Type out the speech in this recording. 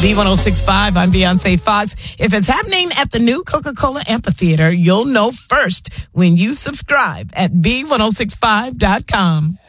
B1065, I'm Beyonce Fox. If it's happening at the new Coca-Cola Amphitheater, you'll know first when you subscribe at B1065.com.